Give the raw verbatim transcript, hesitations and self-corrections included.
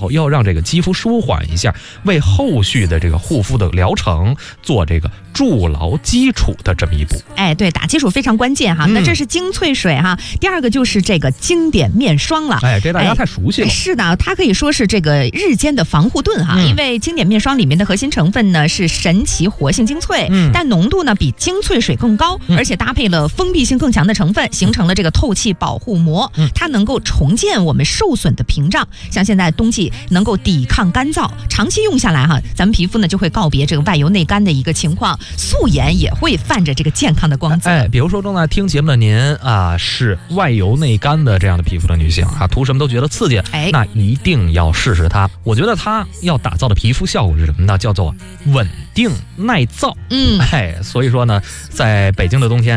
后，要让这个肌肤舒缓一下，为后续的这个护肤的疗程做这个筑牢基础的这么一步。 哎，对，打基础非常关键哈。嗯、那这是精粹水哈，第二个就是这个经典面霜了。 哎，这大家太熟悉了。 哎、是的，它可以说是这个日间的防护盾哈，嗯、因为经典面霜里面的核心成分呢是神奇活性精粹，嗯、但浓度呢比精粹水更高，嗯、而且搭配了封闭性更强的成分，形成了这个透气保护膜，嗯、它能够重建我们受损的屏障。像现在冬季能够抵抗干燥，长期用下来哈，咱们皮肤呢就会告别这个外油内干的一个情况，素颜也会泛着这个健康的光泽。 哎，比如说正在听节目的您啊，是外油内干的这样的皮肤的女性啊，涂什么都觉得刺激，哎，那一定要试试它。我觉得它要打造的皮肤效果是什么呢？叫做稳定耐造。嗯，哎，所以说呢，在北京的冬天。